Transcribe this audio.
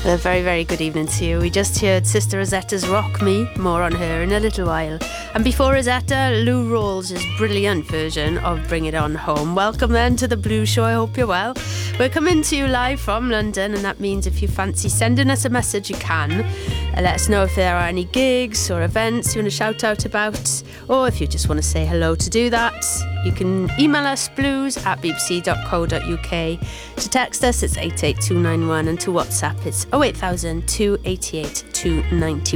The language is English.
A very, very good evening to you. We just heard Sister Rosetta's Rock Me, more on her in a little while. And before Rosetta, Lou Rawls' brilliant version of Bring It On Home. Welcome then to the Blues Show, I hope you're well. We're coming to you live from London, and that means if you fancy sending us a message, you can. Let us know if there are any gigs or events you want to shout out about, or if you just want to say hello to do that. You can email us blues@bbc.co.uk. To text us, it's 88291, and to WhatsApp, it's 08000 288 291.